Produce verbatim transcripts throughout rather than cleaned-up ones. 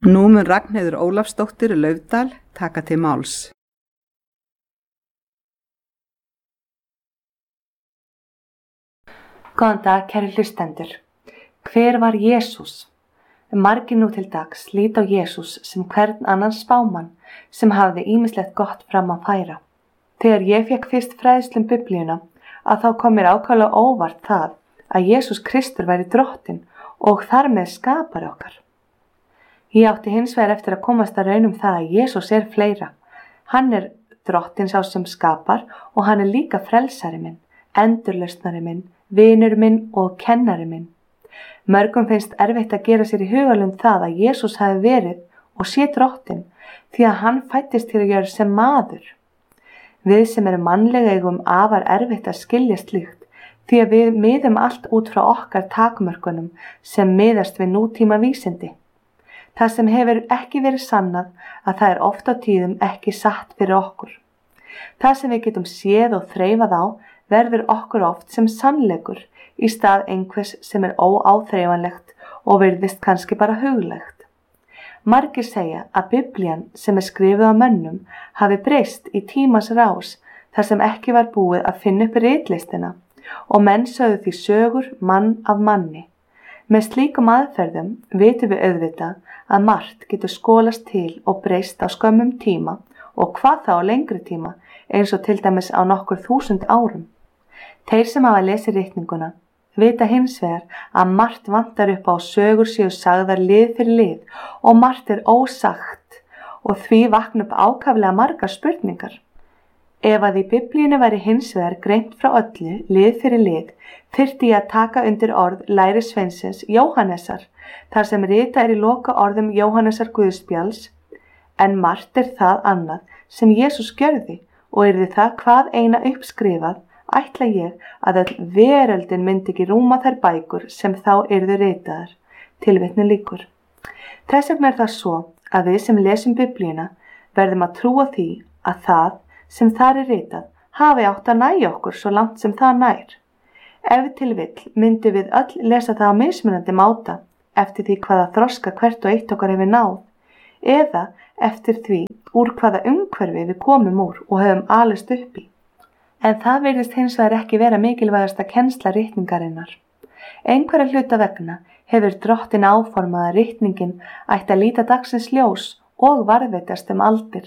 Nú mun Ragnheiður Ólafsdóttir Laufdal taka til máls. Góðan dag, kæru hlustendur. Hver var Jesús? Margir nú til dags líta á Jesús sem hvern annan spámann sem hafði ýmislegt gott fram að færa. Þegar ég fékk fyrst fræðslu um Biblíuna að þá kom mér ákaflega óvart það að Jesús Kristur væri drottinn og þar með skapari okkar. Ég átti hins vegar eftir að komast að raun um það að Jesús er fleira. Hann er drottinn sá sem skapar og hann er líka frelsari minn, endurlausnari minn, vinur minn og kennari minn. Mörgum finnst erfitt að gera sér í hugarlund það að Jesús hafi verið og sé drottinn því að hann fæddist til að gjöra sem maður. Við sem erum mannlega eigum afar erfitt að skilja slíkt því að við miðum allt út frá okkar takmörkunum sem miðast við nútíma vísindi. Það sem hefur ekki verið sannað að það er oft á tíðum ekki satt fyrir okkur. Það sem við getum séð og þreifað á verður okkur oft sem sannleikur í stað einhvers sem er óáþreifanlegt og virðist kannski bara huglegt. Margir segja að Biblían sem er skrifuð á mönnum hafi breyst í tímans rás þar sem ekki var búið að finna upp ritlistina og menn sögðu því sögur mann af manni. Með slíkum aðferðum vitum við auðvitað að margt getur skolast til og breyst á skömmum tíma og hvað þá á lengri tíma eins og til dæmis á nokkur þúsund árum. Þeir sem hafa lesið ritninguna vita hins vegar að margt vantar upp á sögur séu sagðar lið fyrir lið og margt er ósagt og því vakna upp ákaflega margar spurningar. Ef að í Biblíunni væri hins vegar greint frá öllu lið fyrir lið þyrfti ég að taka undir orð lærisveinsins Jóhannesar þar sem rita er í loka orðum Jóhannesar Guðspjalls en margt er það annað sem Jesús gjörði og yrði það hvað eina uppskrifað ætla ég að öll veröldin myndi ekki rúma þær bækur sem þá yrðu ritaðar. Tilvitnun lýkur. Þess vegna er það svo að við sem lesum Biblíuna verðum að trúa því að það sem þar er ritað hafi átt að nægja okkur svo langt sem það nær. Ef til vill myndum við öll lesa það á mismunandi máta eftir því hvaða þroska hvert og eitt okkar hefur náð eða eftir því úr hvaða umhverfi við komum úr og höfum alist upp í. En það virðist hins vegar ekki vera mikilvægasta kennsla ritningarinnar. Einhverja hluta vegna hefur drottinn áformað að ritningin ætti að líta dagsins ljós og varðveitast um aldir.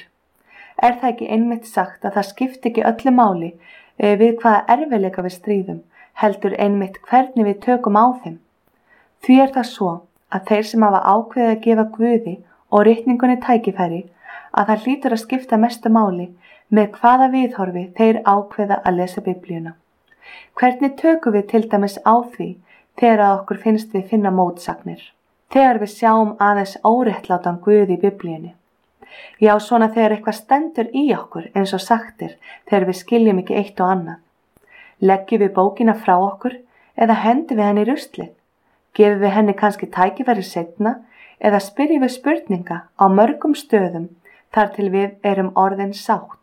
Er það ekki einmitt sagt að það skipti ekki öllu máli við hvaða erfiðleika við stríðum, heldur einmitt hvernig við tökum á þeim? Því er það svo að þeir sem hafa ákveðið að gefa Guði og ritningunni tækifæri að það hlýtur að skipta mestu máli með hvaða viðhorfi þeir ákveða að lesa Biblíuna. Hvernig tökum við til dæmis á því þegar að okkur finnst við finna mótsagnir? Þegar við sjáum aðeins óréttlátan Guð í Biblíunni. Já, svona þegar eitthvað stendur í okkur eins og sagtir þegar við skiljum ekki eitt og annað. Leggjum við bókina frá okkur eða hendum við henni í ruslið? Gefum við henni kannski tækifæri seinna eða spyrjum við spurninga á mörgum stöðum þar til við erum orðin sátt?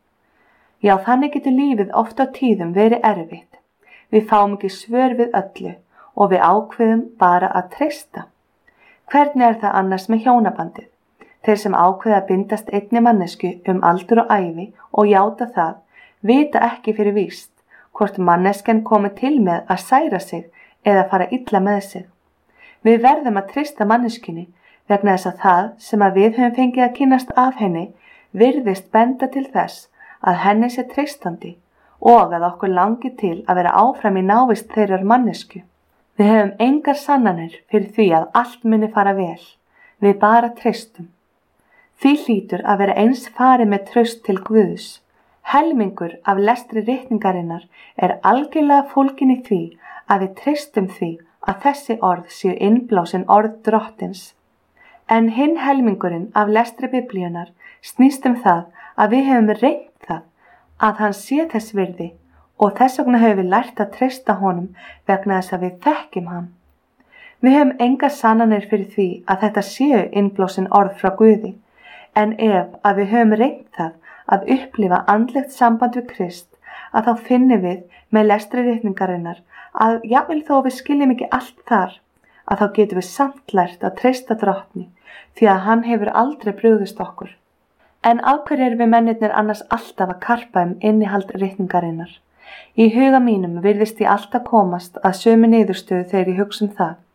Já, þannig getur lífið oft á tíðum verið erfitt. Við fáum ekki svör við öllu og við ákveðum bara að treysta. Hvernig er það annars með hjónabandið? Þeir sem ákveða að bindast einni mannesku um aldur og ævi og játa það, vita ekki fyrir víst hvort manneskjan komi til með að særa sig eða fara illa með sig. Við verðum að treysta manneskunni vegna þess að það sem að við höfum fengið að kynnast af henni virðist benda til þess að henni sé treystandi og að okkur langi til að vera áfram í návist þeirrar mannesku. Við höfum engar sannanir fyrir því að allt muni fara vel. Við bara treystum. Því hlýtur að vera eins farið með traust til Guðs. Helmingur af lestri ritningarinnar er algjörlega fólgin í því að við treystum því að þessi orð séu innblásin orð drottins. En hinn helmingurinn af lestri Biblíunar snýst um það að við hefum reynt það að hann sé þess virði og þess vegna höfum við lært að treysta honum vegna þess að við þekkjum hann. Við höfum enga sannanir fyrir því að þetta séu innblásinn orð frá Guði, en ef að við höfum reynt það að upplifa andlegt samband við Krist, að þá finnum við með lestri ritningarinnar að jafnvel þó við skiljum ekki allt þar, að þá getum við samt lært að treysta drottni því að hann hefur aldrei brugðist okkur. En af hverju erum við mennirnir annars alltaf að karpa um innihald ritningarinnar? Í huga mínum virðist ég alltaf komast að sömu niðurstöðu þegar ég hugsa um það.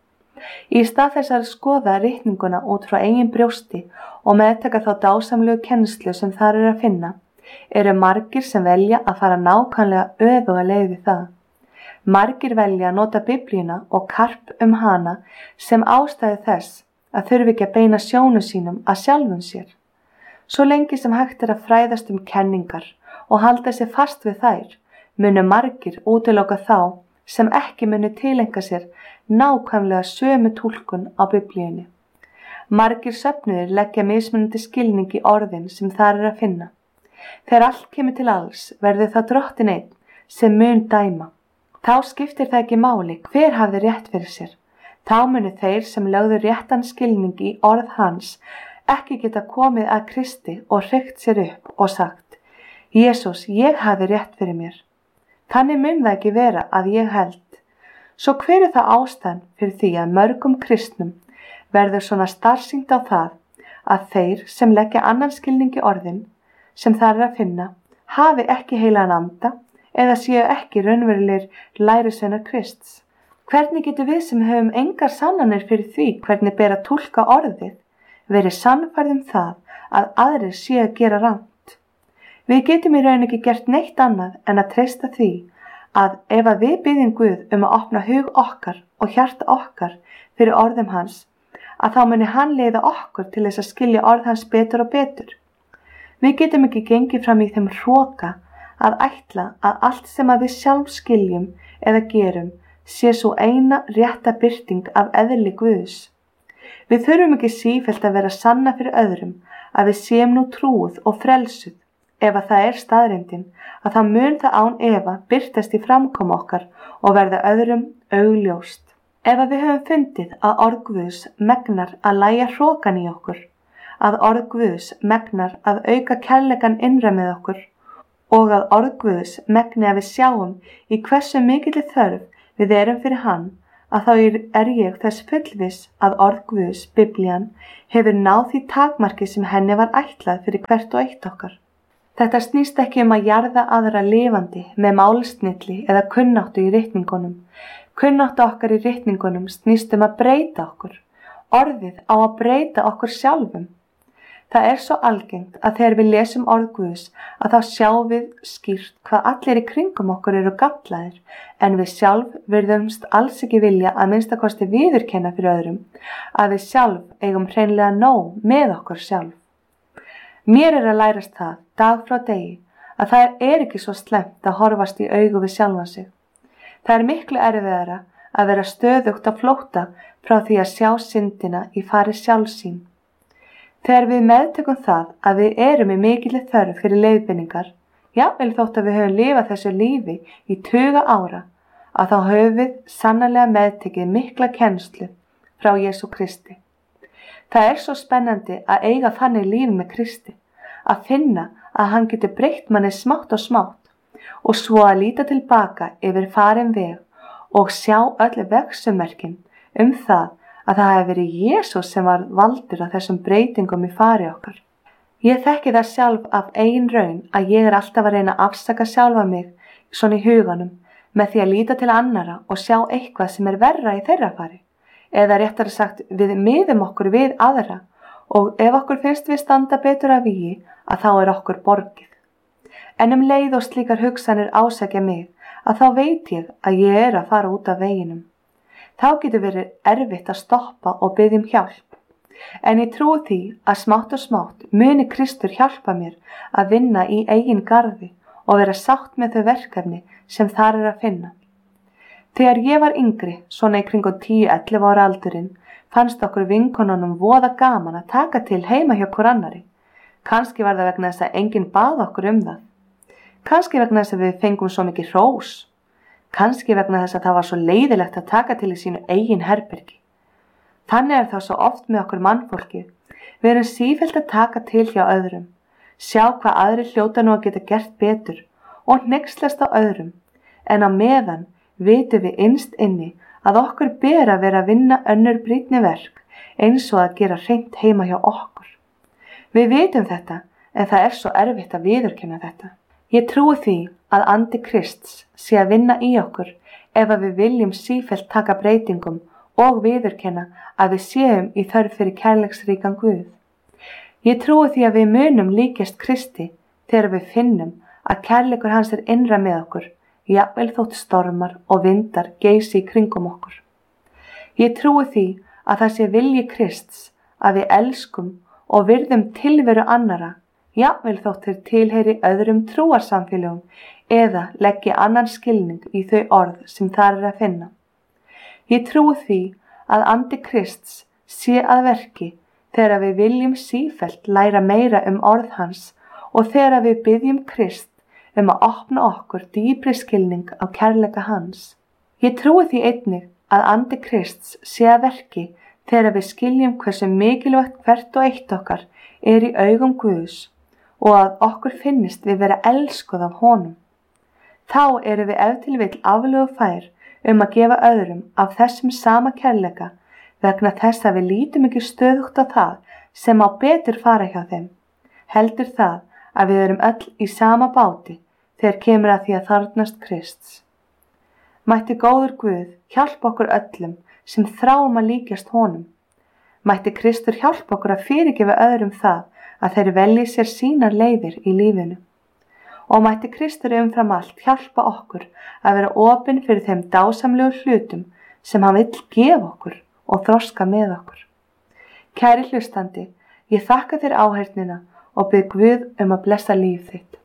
Í stað þess að skoða ritninguna út frá eigin brjósti og meðtaka þá dásamlegu kennslu sem þar er að finna, eru margir sem velja að fara nákvæmlega öfuga leið við það. Margir velja að nota Biblíuna og karp um hana sem ástæðu þess að þurfi ekki að beina sjónu sínum að sjálfum sér. Svo lengi sem hægt er að fræðast um kenningar og halda sér fast við þær, munu margir útiloka þá sem ekki munu tilenga sér nákvæmlega sömu túlkun á Biblíunni. Margir söfnuðir leggja mismunandi skilning í orðin sem þar er að finna. Þegar allt kemur til alls verður það Drottinn einn sem mun dæma. Þá skiptir það ekki máli hver hafði rétt fyrir sér. Þá munu þeir sem lögðu réttan skilning í orð hans ekki geta komið að Kristi og hreykt sér upp og sagt: Jesús, ég hafði rétt fyrir mér. Þannig mun það ekki vera að ég held. Svo hver er það ástæðan fyrir því að mörgum kristnum verður svona starsýnt á það að þeir sem leggja annan skilning í orðin sem þar er að finna hafi ekki heilagan anda eða séu ekki raunverulegir lærisveinar Krists? Hvernig getur við sem höfum engar sannanir fyrir því hvernig ber að túlka orðið verið sannfærð um það að aðrir séu að gera rangt? Við getum í raun ekki gert neitt annað en að treysta því að ef að við biðjum Guð um að opna hug okkar og hjarta okkar fyrir orðum hans, að þá muni hann leiða okkur til þess að skilja orð hans betur og betur. Við getum ekki gengið fram í þeim hroka að ætla að allt sem að við sjálf skiljum eða gerum sé svo eina rétta birting af eðli Guðs. Við þurfum ekki sífellt að vera sanna fyrir öðrum að við séum nú trúuð og frelsuð. Ef að það er staðreyndin, að það mun það án efa birtast í framkomu okkar og verða öðrum augljóst. Ef að við höfum fundið að orð Guðs megnar að lægja hrokan í okkur, að orð Guðs megnar að auka kærleikann innra með okkur og að orð Guðs megni að við sjáum í hversu mikilli þörf við erum fyrir hann, að þá er ég þess fullviss að orð Guðs, Biblían, hefur náð því takmarki sem henni var ætlað fyrir hvert og eitt okkar. Þetta snýst ekki um að jarða aðra lifandi með málsnilli eða kunnáttu í ritningunum. Kunnáttu okkar í ritningunum snýst um að breyta okkur. Orðið á að breyta okkur sjálfum. Það er svo algengt að þegar við lesum orð Guðs að þá sjáum við skýrt hvað allir í kringum okkur eru gallaðir, en við sjálf virðumst alls ekki vilja að minnsta kosti viðurkenna fyrir öðrum að við sjálf eigum hreinlega nóg með okkur sjálf. Mér er að lærast það, dag frá degi, að það er ekki svo slemmt að horfast í augu við sjálfan sig. Það er miklu erfiðara að vera stöðugt á flótta frá því að sjá syndina í fari sjálfsín. Þegar við meðtökum það að við erum í mikilli þörf fyrir leiðbeiningar, jafnvel þótt að við höfum lifað þessu lífi í tuga ára, að þá höfum við sannarlega meðtekið mikla kennslu frá Jesú Kristi. Það er svo spennandi að eiga þannig líf með Kristi, að finna að hann getur breytt manni smátt og smátt og svo að líta tilbaka yfir farin veg og sjá öll vegsumerkin um það að það hefði verið Jesús sem var valdur af þessum breytingum í fari okkar. Ég þekki það sjálf af eigin raun að ég er alltaf að reyna að afsaka sjálfa mig svona í huganum með því að líta til annara og sjá eitthvað sem er verra í þeirra fari. Eða réttara sagt, við miðum okkur við aðra og ef okkur finnst við standa betur að vígi, að þá er okkur borgið. En um leið og slíkar hugsanir ásækja mig, að þá veit ég að ég er að fara út af veginum. Þá getur verið erfitt að stoppa og biðja um hjálp. En ég trúi því að smátt og smátt muni Kristur hjálpa mér að vinna í eigin garði og vera sátt með þau verkefni sem þar er að finna. Þegar ég var yngri, svona í kringum tíu til ellefu ára aldurinn, fannst okkur vinkonunum voða gaman að taka til heima hjá hvor annari. Kannski var það vegna þess að enginn bað okkur um það. Kannski vegna þess að við fengum svo mikið hrós. Kannski vegna þess að það var svo leiðilegt að taka til í sínu eigin herbergi. Þannig er það svo oft með okkur mannfólkið. Við erum sífellt að taka til hjá öðrum, sjá hvað aðri hljóta nú að geta gert betur og hneykslast á öðrum, en á meðan vitum við innst inni að okkur ber að vera að vinna önnur brýnni verk eins og að gera hreint heima hjá okkur. Við vitum þetta, en það er svo erfitt að viðurkenna þetta. Ég trúi því að andi Krists sé að vinna í okkur ef að við viljum sífellt taka breytingum og viðurkenna að við séum í þörf fyrir kærleiksríkan Guð. Ég trúi því að við munum líkjast Kristi þegar við finnum að kærleikur hans er innra með okkur, jafnvel þótt stormar og vindar geysi í kringum okkur. Ég trúi því að það sé vilji Krists að við elskum og virðum tilveru annara, jafnvel þótt þeir tilheyri öðrum trúarsamfélögum eða leggja annan skilning í þau orð sem þar er að finna. Ég trúi því að andi Krists sé að verki þegar við viljum sífellt læra meira um orð hans og þegar við biðjum Krist um að opna okkur dýpri skilning á kærleika hans. Ég trúi því einnig að andi Krists sé að verki þegar við skiljum hversu mikilvægt hvert og eitt okkar er í augum Guðs og að okkur finnist við vera elskuð af honum. Þá erum við ef til vill aflögu fær um að gefa öðrum af þessum sama kærleika vegna þess að við lítum ekki stöðugt á það sem á betur fara hjá þeim. Heldur það að við erum öll í sama báti þegar kemur að því að þarfnast Krists. Mætti góður Guð hjálpa okkur öllum sem þráum að líkjast honum. Mætti Kristur hjálpa okkur að fyrirgefa öðrum það að þeir velji sér sínar leiðir í lífinu. Og mætti Kristur umfram allt hjálpa okkur að vera opin fyrir þeim dásamlegu hlutum sem hann vill gefa okkur og þroska með okkur. Kæri hlustandi, ég þakka þér áheyrnina og bið Guð um að blessa líf þitt.